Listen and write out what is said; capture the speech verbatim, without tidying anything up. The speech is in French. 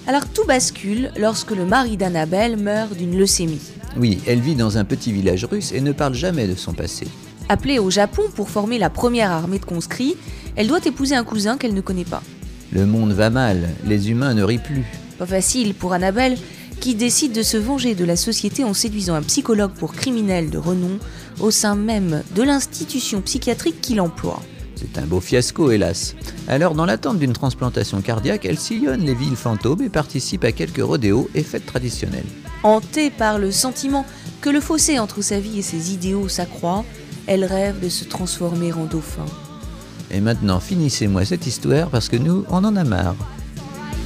Alors tout bascule lorsque le mari d'Annabelle meurt d'une leucémie. Oui, elle vit dans un petit village russe et ne parle jamais de son passé. Appelée au Japon pour former la première armée de conscrits, elle doit épouser un cousin qu'elle ne connaît pas. Le monde va mal, les humains ne rient plus. Pas facile pour Annabelle, qui décide de se venger de la société en séduisant un psychologue pour criminel de renom au sein même de l'institution psychiatrique qu'il emploie. C'est un beau fiasco, hélas. Alors, dans l'attente d'une transplantation cardiaque, elle sillonne les villes fantômes et participe à quelques rodéos et fêtes traditionnelles. Hantée par le sentiment que le fossé entre sa vie et ses idéaux s'accroît, elle rêve de se transformer en dauphin. Et maintenant, finissez-moi cette histoire parce que nous, on en a marre.